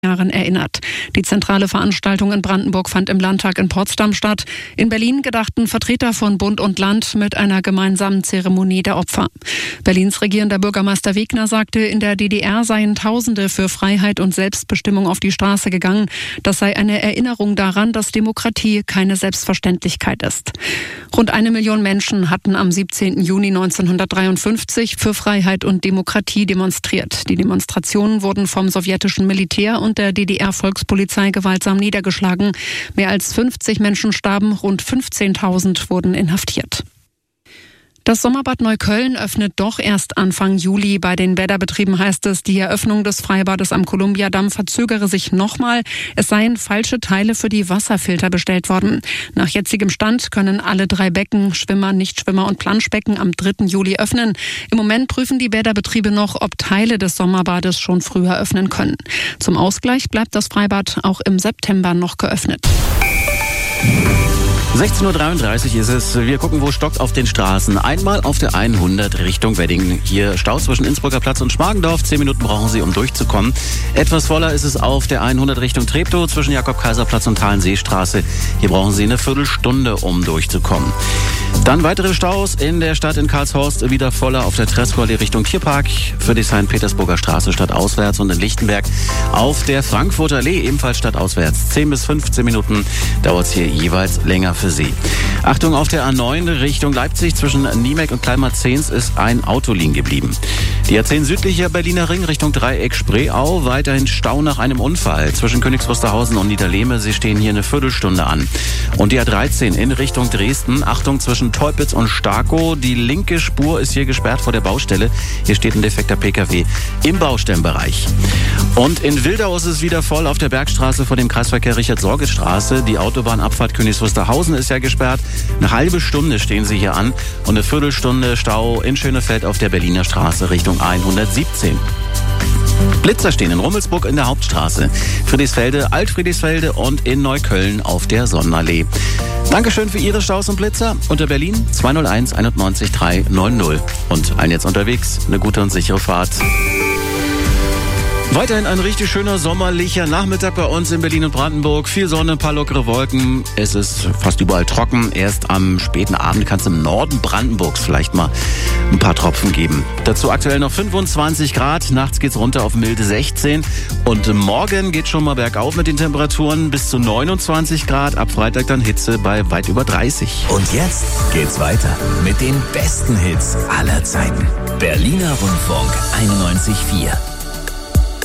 Jahren erinnert. Die zentrale Veranstaltung in Brandenburg fand im Landtag in Potsdam statt. In Berlin gedachten Vertreter von Bund und Land mit einer gemeinsamen Zeremonie der Opfer. Berlins regierender Bürgermeister Wegner sagte, in der DDR seien Tausende für Freiheit und Selbstbestimmung auf die Straße gegangen. Das sei eine Erinnerung daran, dass Demokratie keine Selbstverständlichkeit ist. Rund 1 Million Menschen hatten am 17. Juni 1953 für Freiheit und Demokratie demonstriert. Die Demonstrationen wurden vom sowjetischen Militär und der DDR-Volkspolizei gewaltsam niedergeschlagen. Mehr als 50 Menschen starben, rund 15.000 wurden inhaftiert. Das Sommerbad Neukölln öffnet doch erst Anfang Juli. Bei den Bäderbetrieben heißt es, die Eröffnung des Freibades am Kolumbiadamm verzögere sich nochmal. Es seien falsche Teile für die Wasserfilter bestellt worden. Nach jetzigem Stand können alle 3 Becken, Schwimmer, Nichtschwimmer und Planschbecken am 3. Juli öffnen. Im Moment prüfen die Bäderbetriebe noch, ob Teile des Sommerbades schon früher öffnen können. Zum Ausgleich bleibt das Freibad auch im September noch geöffnet. 16.33 Uhr ist es. Wir gucken, wo stockt auf den Straßen. Einmal auf der 100 Richtung Wedding. Hier Stau zwischen Innsbrucker Platz und Schmargendorf. 10 Minuten brauchen Sie, um durchzukommen. Etwas voller ist es auf der 100 Richtung Treptow zwischen Jakob-Kaiser-Platz und Thalenseestraße. Hier brauchen Sie eine Viertelstunde, um durchzukommen. Dann weitere Staus in der Stadt in Karlshorst. Wieder voller auf der Treskoallee Richtung Tierpark. Für die St. Petersburger Straße stadtauswärts und in Lichtenberg auf der Frankfurter Allee ebenfalls stadtauswärts. 10 bis 15 Minuten dauert es hier jeweils länger für Sie. Achtung, auf der A9 Richtung Leipzig zwischen Niemek und Kleinmarzens ist ein Auto liegen geblieben. Die A10 südlicher Berliner Ring Richtung Dreieck Spreeau, weiterhin Stau nach einem Unfall. Zwischen Königs Wusterhausen und Niederlehme, Sie stehen hier eine Viertelstunde an. Und die A13 in Richtung Dresden, Achtung zwischen Teupitz und Starkow, die linke Spur ist hier gesperrt vor der Baustelle. Hier steht ein defekter PKW im Baustellenbereich. Und in Wildau ist es wieder voll auf der Bergstraße vor dem Kreisverkehr Richard-Sorge-Straße. Die Autobahnabfahrt Königs Wusterhausen ist ja gesperrt. Eine halbe Stunde stehen Sie hier an und eine Viertelstunde Stau in Schönefeld auf der Berliner Straße Richtung 117. Blitzer stehen in Rummelsburg in der Hauptstraße, Friedrichsfelde, Alt-Friedrichsfelde und in Neukölln auf der Sonnenallee. Dankeschön für Ihre Staus und Blitzer. Unter Berlin 201 91 390. Und allen jetzt unterwegs eine gute und sichere Fahrt. Weiterhin ein richtig schöner sommerlicher Nachmittag bei uns in Berlin und Brandenburg. Viel Sonne, ein paar lockere Wolken. Es ist fast überall trocken. Erst am späten Abend kann es im Norden Brandenburgs vielleicht mal ein paar Tropfen geben. Dazu aktuell noch 25 Grad. Nachts geht's runter auf milde 16. Und morgen geht schon mal bergauf mit den Temperaturen bis zu 29 Grad. Ab Freitag dann Hitze bei weit über 30. Und jetzt geht's weiter mit den besten Hits aller Zeiten. Berliner Rundfunk 91,4.